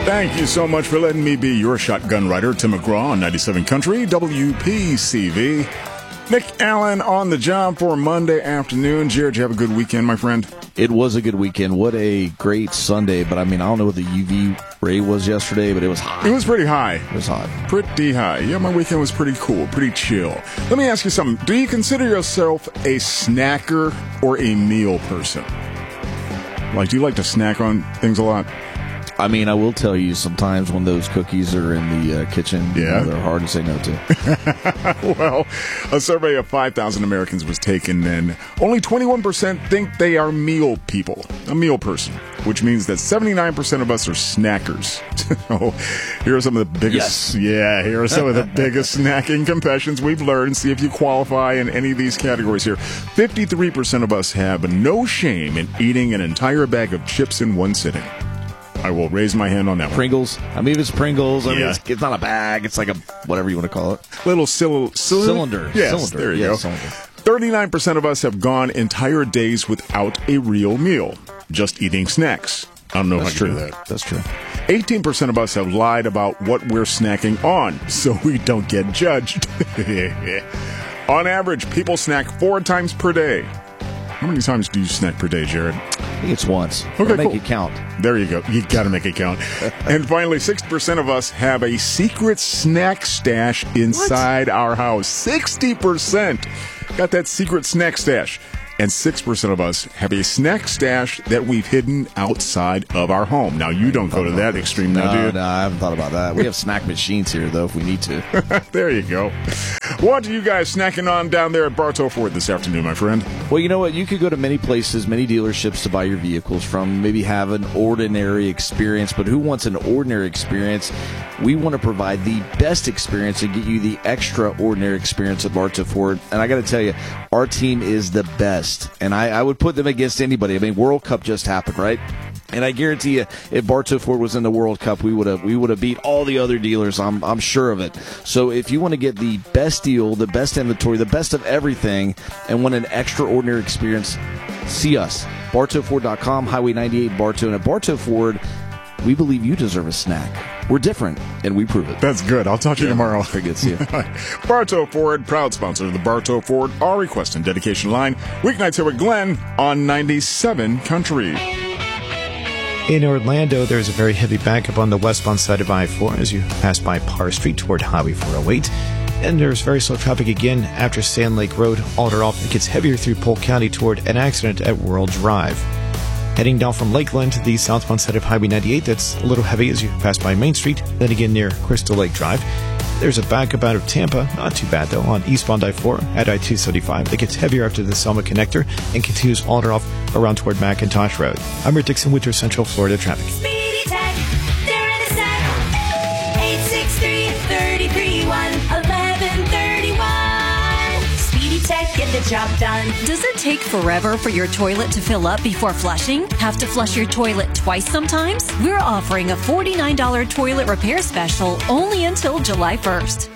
Thank you so much for letting me be your shotgun rider, Tim McGraw on 97 Country, WPCV. Nick Allen on the job for Monday afternoon. Jared, did you have a good weekend, my friend? It was a good weekend. What a great Sunday. But, I don't know what the UV ray was yesterday, but it was hot. It was pretty high. It was hot. Pretty high. Yeah, my weekend was pretty cool, pretty chill. Let me ask you something. Do you consider yourself a snacker or a meal person? Do you like to snack on things a lot? I will tell you, sometimes when those cookies are in the kitchen, they're hard to say no to. Well, a survey of 5,000 Americans was taken, and only 21% think they are meal people, a meal person, which means that 79% of us are snackers. So here are some of the biggest, here are some of the biggest snacking confessions we've learned. See if you qualify in any of these categories here. 53% of us have no shame in eating an entire bag of chips in one sitting. I will raise my hand on that one. Pringles. If it's Pringles, it's not a bag. It's like a whatever you want to call it. Little cylinder. Yes, cylinder. There you go. Cylinder. 39% of us have gone entire days without a real meal, just eating snacks. I don't know if I can do that. That's true. 18% of us have lied about what we're snacking on, so we don't get judged. On average, people snack 4 times per day. How many times do you snack per day, Jared? I think it's once. Okay, Make it count. There you go. You got to make it count. And finally, 6% of us have a secret snack stash inside our house. 60% got that secret snack stash. And 6% of us have a snack stash that we've hidden outside of our home. Now, you don't go to that extreme now, do you? No, I haven't thought about that. We have snack machines here, though, if we need to. There you go. What are you guys snacking on down there at Bartow Ford this afternoon, my friend? Well, you know what? You could go to many places, many dealerships to buy your vehicles from, maybe have an ordinary experience. But who wants an ordinary experience? We want to provide the best experience and get you the extraordinary experience at Bartow Ford. And I got to tell you, our team is the best. And I would put them against anybody. World Cup just happened, right? And I guarantee you, if Bartow Ford was in the World Cup, we would have beat all the other dealers. I'm sure of it. So if you want to get the best deal, the best inventory, the best of everything, and want an extraordinary experience, see us. BartowFord.com, Highway 98 Bartow. And at Bartow Ford, we believe you deserve a snack. We're different, and we prove it. That's good. I'll talk to you tomorrow. Very good. See you. Bartow Ford, proud sponsor of the Bartow Ford Our Request and Dedication Line. Weeknights here with Glenn on 97 Country. In Orlando, there's a very heavy backup on the westbound side of I-4 as you pass by Parr Street toward Highway 408. And there's very slow traffic again after Sand Lake Road. Alder off, it gets heavier through Polk County toward an accident at World Drive. Heading down from Lakeland to the southbound side of Highway 98, that's a little heavy as you pass by Main Street, then again near Crystal Lake Drive. There's a backup out of Tampa, not too bad though, on eastbound I-4 at I-275. It gets heavier after the Selma connector and continues all off around toward McIntosh Road. I'm Rick Dixon with your Central Florida traffic. Speedy Tech, they're in a set. 863-331-1131. Speedy Tech, get the job done. Does it take forever for your toilet to fill up before flushing? Have to flush your toilet twice sometimes? We're offering a $49 toilet repair special only until July 1st.